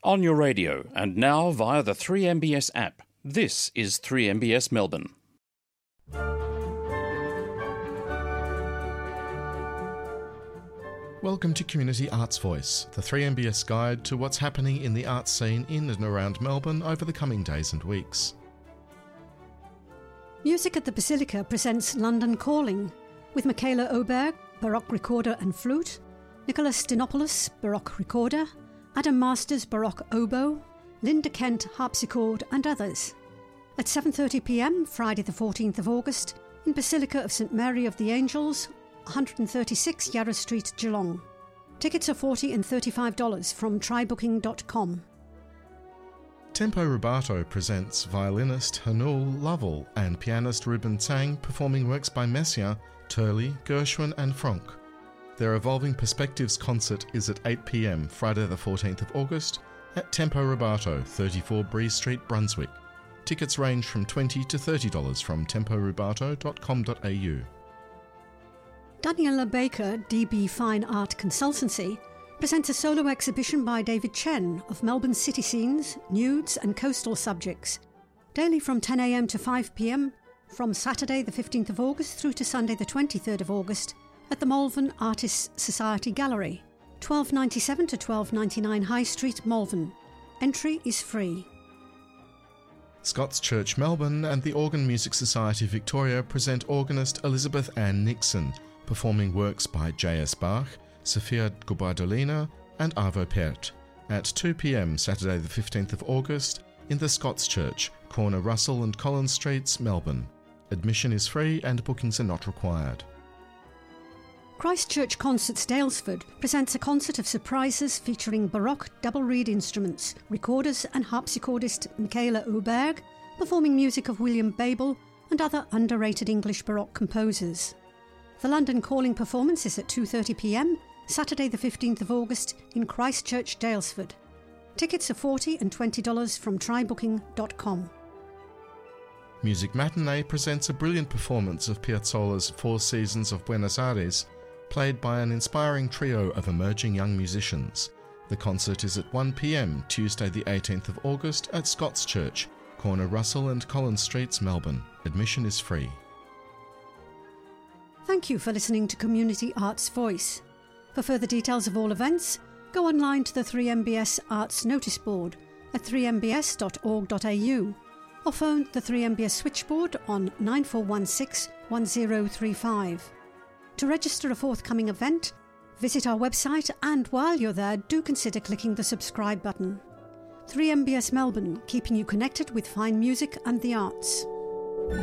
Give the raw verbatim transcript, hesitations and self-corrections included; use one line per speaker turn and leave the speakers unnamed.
On your radio and now via the three M B S app. This is three M B S Melbourne.
Welcome to Community Arts Voice, the three M B S guide to what's happening in the arts scene in and around Melbourne over the coming days and weeks.
Music at the Basilica presents London Calling, with Michaela Oberg, Baroque recorder and flute, Nicholas Dinopoulos, Baroque recorder, Adam Masters, Baroque oboe, Linda Kent, harpsichord and others. At seven thirty p m, Friday the fourteenth of August, in Basilica of St Mary of the Angels, one thirty-six Yarra Street, Geelong. Tickets are forty dollars and thirty-five dollars from try booking dot com.
Tempo Rubato presents violinist Hanul Lovell and pianist Ruben Tsang performing works by Messiaen, Turley, Gershwin and Franck. Their Evolving Perspectives concert is at eight p m, Friday the fourteenth of August, at Tempo Rubato, thirty-four Bree Street, Brunswick. Tickets range from twenty dollars to thirty dollars from tempo rubato dot com dot a u.
Daniela Baker, D B Fine Art Consultancy, presents a solo exhibition by David Chen of Melbourne city scenes, nudes and coastal subjects. Daily from ten a m to five p m, from Saturday the fifteenth of August through to Sunday the twenty-third of August at the Malvern Artists Society Gallery, twelve ninety-seven to twelve ninety-nine High Street, Malvern. Entry is free.
Scots Church Melbourne and the Organ Music Society Victoria present organist Elizabeth Ann Nixon, performing works by J S Bach, Sofia Gubardolina and Arvo Pärt at two p m Saturday the fifteenth of August in the Scots Church, corner Russell and Collins Streets, Melbourne. Admission is free and bookings are not required.
Christchurch Concerts Daylesford presents a concert of surprises featuring Baroque double reed instruments, recorders and harpsichordist Michaela Oberg, performing music of William Babel and other underrated English Baroque composers. The London Calling performance is at two thirty p m, Saturday the fifteenth of August in Christchurch, Daylesford. Tickets are forty dollars and twenty dollars from try booking dot com.
Music Matinee presents a brilliant performance of Piazzolla's Four Seasons of Buenos Aires, played by an inspiring trio of emerging young musicians. The concert is at one p m, Tuesday the eighteenth of August at Scots Church, corner Russell and Collins Streets, Melbourne. Admission is free.
Thank you for listening to Community Arts Voice. For further details of all events, go online to the three M B S Arts Notice Board at three m b s dot org dot a u or phone the three M B S switchboard on nine four one six, one zero three five. To register a forthcoming event, visit our website, and while you're there, do consider clicking the subscribe button. three M B S Melbourne, keeping you connected with fine music and the arts.